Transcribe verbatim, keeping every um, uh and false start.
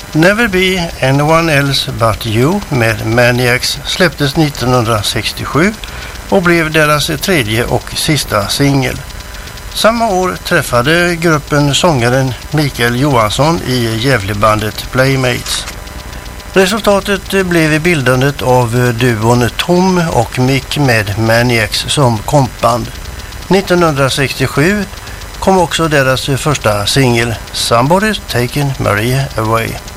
Never Be Anyone Else But You med Maniacs släpptes nittonhundrasextiosju och blev deras tredje och sista singel. Samma år träffade gruppen sångaren Mikael Johansson i Gävlebandet Playmates. Resultatet blev bildandet av duon Tom och Mick med Maniacs som kompband. nittonhundrasextiosju kom också deras första singel Somebody's Taken Maria Away.